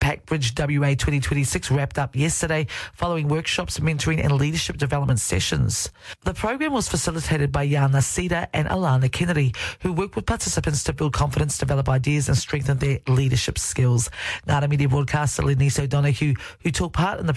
Hackbridge WA 2026 wrapped up yesterday following workshops, mentoring and leadership development sessions. The program was facilitated by Yana Cedar and Alana Kennedy, who worked with participants to build confidence, develop ideas and strengthen their leadership skills. Ngāra Media broadcaster Lenise O'Donoghue, who took part in the